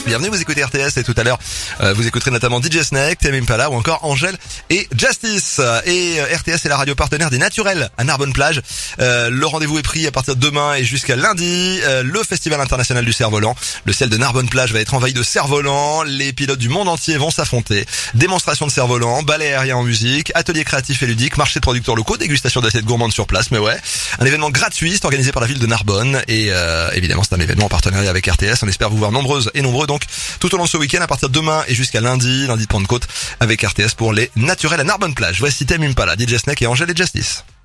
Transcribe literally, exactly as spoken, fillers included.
Bienvenue, vous écoutez R T S et tout à l'heure, euh, vous écouterez notamment D J Snake, Tame Impala ou encore Angèle et Justice. Et euh, R T S est la radio partenaire des Naturels à Narbonne-Plage. Euh, le rendez-vous est pris à partir de demain et jusqu'à lundi. Euh, le Festival international du cerf-volant. Le ciel de Narbonne-Plage va être envahi de cerfs-volants. Les pilotes du monde entier vont s'affronter. Démonstration de cerfs-volants, ballet aérien en musique, atelier créatif et ludique, marché de producteurs locaux, dégustation d'assiettes gourmandes sur place. Mais ouais, un événement gratuit, c'est organisé par la ville de Narbonne et euh, évidemment c'est un événement en partenariat avec R T S. On espère vous voir nombreuses et nombreux donc tout au long de ce week-end à partir de demain et jusqu'à lundi, lundi de Pentecôte avec R T S pour les Naturels à Narbonne-Plage. Voici Tame Impala, D J Snake et Angèle et Justice.